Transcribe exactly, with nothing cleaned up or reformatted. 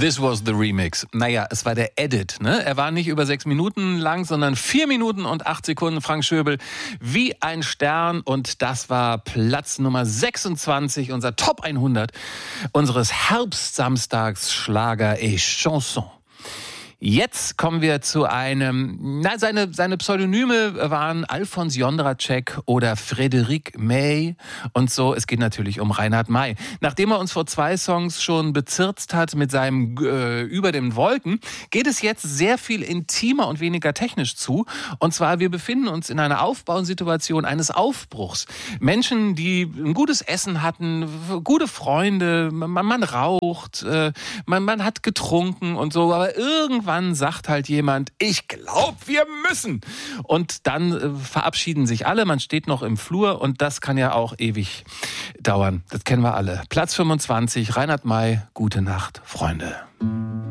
This was the remix. Naja, es war der Edit, ne? Er war nicht über sechs Minuten lang, sondern vier Minuten und acht Sekunden. Frank Schöbel, wie ein Stern. Und das war Platz Nummer sechsundzwanzig, unser Top hundert unseres Herbstsamstags-Schlager et Chanson. Jetzt kommen wir zu einem, na, seine, seine Pseudonyme waren Alfons Jondracek oder Frédéric May und so. Es geht natürlich um Reinhard May. Nachdem er uns vor zwei Songs schon bezirzt hat mit seinem äh, Über den Wolken, geht es jetzt sehr viel intimer und weniger technisch zu. Und zwar, wir befinden uns in einer Aufbausituation eines Aufbruchs. Menschen, die ein gutes Essen hatten, gute Freunde, man, man raucht, äh, man, man hat getrunken und so, aber irgendwann sagt halt jemand, ich glaube, wir müssen. Und dann äh, verabschieden sich alle, man steht noch im Flur und das kann ja auch ewig dauern. Das kennen wir alle. Platz fünfundzwanzig, Reinhard May, Gute Nacht, Freunde.